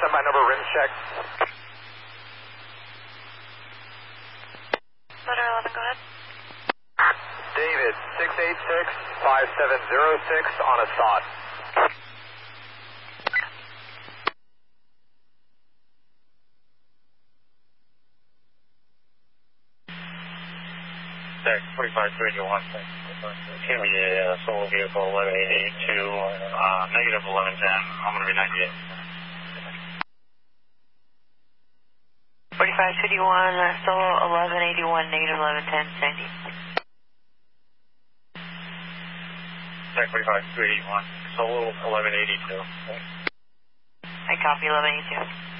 standby number, rims check. Motor 11, go ahead. David, 686-5706 on a SOT. Deck 4531, it's going to be a solo vehicle 1182, negative 1110, I'm going to be 98. 4551, solo 1181, negative 1110, Sandy. Deck 4531, solo 1182. I copy 1182.